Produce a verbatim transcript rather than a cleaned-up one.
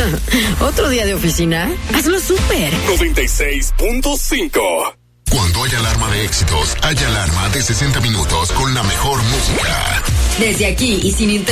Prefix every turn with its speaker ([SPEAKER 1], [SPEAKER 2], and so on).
[SPEAKER 1] ¿Otro día de oficina? Hazlo súper.
[SPEAKER 2] noventa y seis punto cinco.
[SPEAKER 3] Cuando hay alarma de éxitos, hay alarma de sesenta minutos con la mejor música.
[SPEAKER 1] Desde aquí y sin internet.